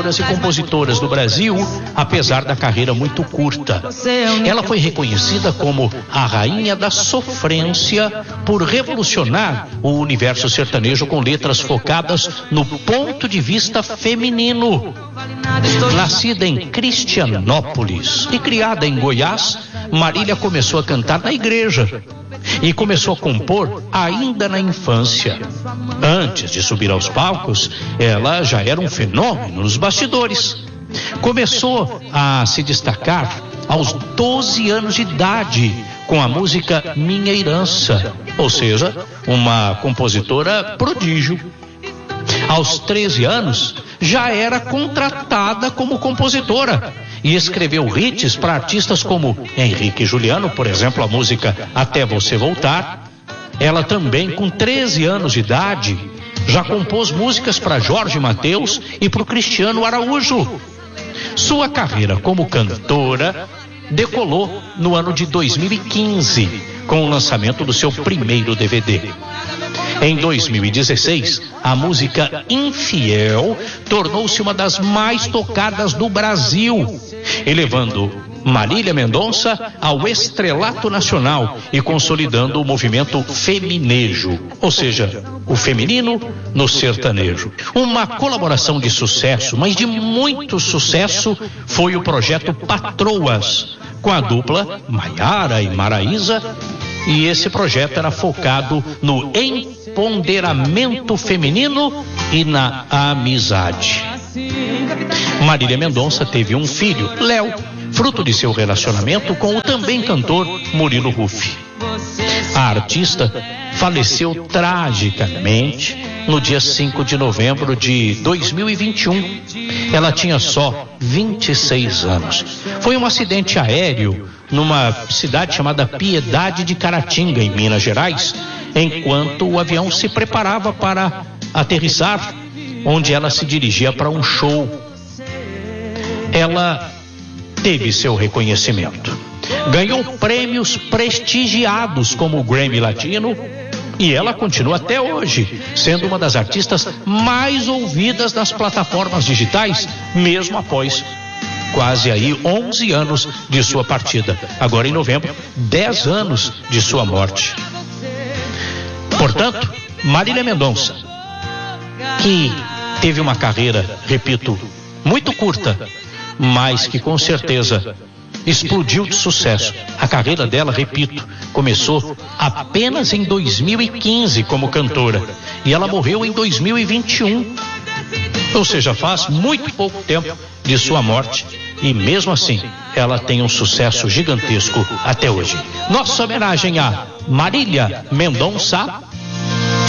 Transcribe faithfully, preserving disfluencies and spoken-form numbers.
cantoras e compositoras do Brasil, apesar da carreira muito curta. Ela foi reconhecida como a rainha da sofrência por revolucionar o universo sertanejo com letras focadas no ponto de vista feminino. Nascida em Cristianópolis e criada em Goiás, Marília começou a cantar na igreja e começou a compor ainda na infância. Antes de subir aos palcos, ela já era um fenômeno nos bastidores. Começou a se destacar aos doze anos de idade com a música Minha Herança, ou seja, uma compositora prodígio. Aos treze anos, já era contratada como compositora e escreveu hits para artistas como Henrique e Juliano, por exemplo, a música Até Você Voltar. Ela também, com treze anos de idade, já compôs músicas para Jorge Mateus e para o Cristiano Araújo. Sua carreira como cantora decolou no ano de dois mil e quinze, com o lançamento do seu primeiro D V D. Em dois mil e dezesseis, a música Infiel tornou-se uma das mais tocadas do Brasil, elevando Marília Mendonça ao estrelato nacional e consolidando o movimento feminejo, ou seja, o feminino no sertanejo. Uma colaboração de sucesso, mas de muito sucesso, foi o projeto Patroas, com a dupla Maiara e Maraísa, e esse projeto era focado no empoderamento feminino e na amizade. Marília Mendonça teve um filho, Léo, fruto de seu relacionamento com o também cantor Murilo Huff. A artista faleceu tragicamente no dia cinco de novembro de dois mil e vinte e um. Ela tinha só vinte e seis anos. Foi um acidente aéreo numa cidade chamada Piedade de Caratinga, em Minas Gerais, enquanto o avião se preparava para aterrissar, onde ela se dirigia para um show. Ela teve seu reconhecimento. Ganhou prêmios prestigiados como o Grammy Latino e ela continua até hoje sendo uma das artistas mais ouvidas nas plataformas digitais, mesmo após quase aí onze anos de sua partida. Agora em novembro, dez anos de sua morte. Portanto, Marília Mendonça, que teve uma carreira, repito, muito curta, mas que com certeza explodiu de sucesso. A carreira dela, repito, começou apenas em dois mil e quinze como cantora e ela morreu em dois mil e vinte e um, ou seja, faz muito pouco tempo de sua morte, e mesmo assim ela tem um sucesso gigantesco até hoje. Nossa homenagem a Marília Mendonça.